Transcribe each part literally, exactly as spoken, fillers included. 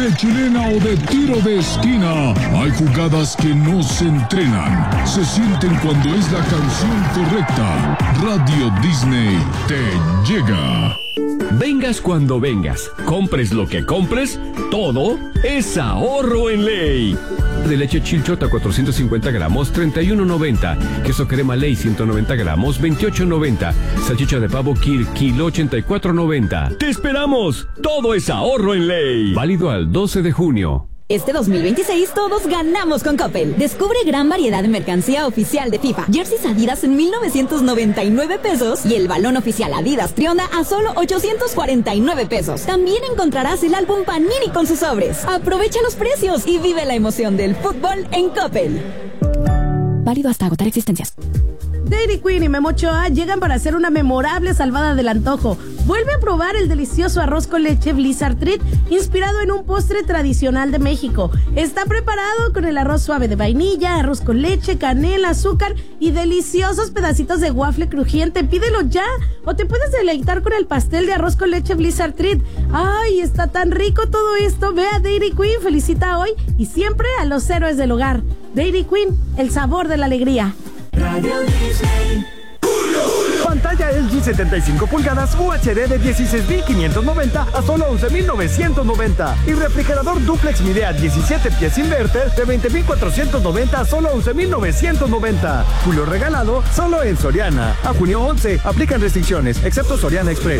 de chilena o de tiro de esquina. Hay jugadas que no se entrenan, se sienten cuando es la canción correcta. Radio Disney te llega. Vengas cuando vengas, compres lo que compres, todo es ahorro en Ley. De leche Chilchota cuatrocientos cincuenta gramos, treinta y uno noventa. Queso crema Ley ciento noventa gramos, veintiocho noventa. Salchicha de pavo Kir, kilo ochenta y cuatro noventa. ¡Te esperamos! Todo es ahorro en Ley. Válido al doce de junio. Este dos mil veintiséis todos ganamos con Coppel. Descubre gran variedad de mercancía oficial de FIFA. Jerseys Adidas en mil novecientos noventa y nueve pesos y el balón oficial Adidas Trionda a solo ochocientos cuarenta y nueve pesos. También encontrarás el álbum Panini con sus sobres. Aprovecha los precios y vive la emoción del fútbol en Coppel. Válido hasta agotar existencias. Dairy Queen y Memo Ochoa llegan para hacer una memorable salvada del antojo. Vuelve a probar el delicioso arroz con leche Blizzard Treat, inspirado en un postre tradicional de México. Está preparado con el arroz suave de vainilla, arroz con leche, canela, azúcar y deliciosos pedacitos de waffle crujiente. Pídelo ya, o te puedes deleitar con el pastel de arroz con leche Blizzard Treat. ¡Ay, está tan rico todo esto! Ve a Dairy Queen, felicita hoy y siempre a los héroes del hogar. Dairy Queen, el sabor de la alegría. Radio Disney. Pantalla L G setenta y cinco pulgadas U H D de dieciséis mil quinientos noventa a solo once mil novecientos noventa. Y refrigerador duplex Midea diecisiete pies inverter de veinte mil cuatrocientos noventa a solo once mil novecientos noventa. Julio regalado solo en Soriana. A junio once, aplican restricciones, excepto Soriana Express.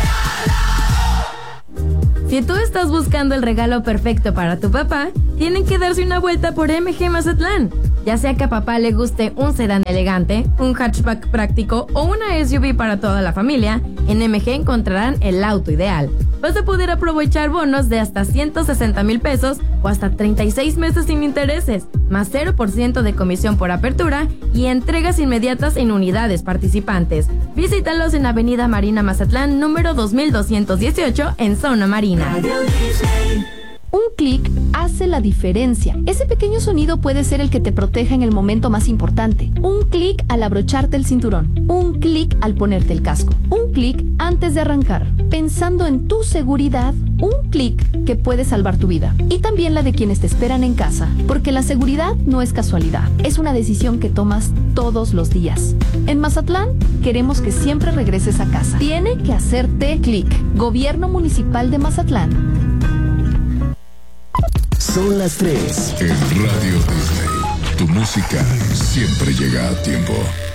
Si tú estás buscando el regalo perfecto para tu papá, tienen que darse una vuelta por M G Mazatlán. Ya sea que a papá le guste un sedán elegante, un hatchback práctico o una S U V para toda la familia, en M G encontrarán el auto ideal. Vas a poder aprovechar bonos de hasta ciento sesenta mil pesos o hasta treinta y seis meses sin intereses, más cero por ciento de comisión por apertura y entregas inmediatas en unidades participantes. Visítalos en Avenida Marina Mazatlán, número dos mil doscientos dieciocho, en Zona Marina. Un clic hace la diferencia. Ese pequeño sonido puede ser el que te proteja en el momento más importante. Un clic al abrocharte el cinturón. Un clic al ponerte el casco. Un clic antes de arrancar. Pensando en tu seguridad, un clic que puede salvar tu vida. Y también la de quienes te esperan en casa. Porque la seguridad no es casualidad. Es una decisión que tomas todos los días. En Mazatlán, queremos que siempre regreses a casa. Tiene que hacerte clic. Gobierno Municipal de Mazatlán. Son las tres. En Radio Disney, tu música siempre llega a tiempo.